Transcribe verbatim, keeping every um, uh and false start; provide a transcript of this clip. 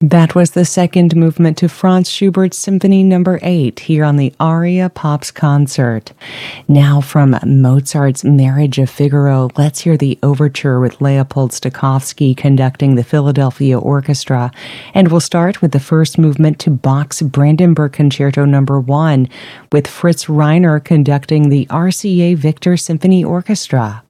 That was the second movement to Franz Schubert's Symphony Number eight here on the Aria Pops concert. Now from Mozart's Marriage of Figaro, let's hear the overture with Leopold Stokowski conducting the Philadelphia Orchestra, and we'll start with the first movement to Bach's Brandenburg Concerto Number one with Fritz Reiner conducting the R C A Victor Symphony Orchestra.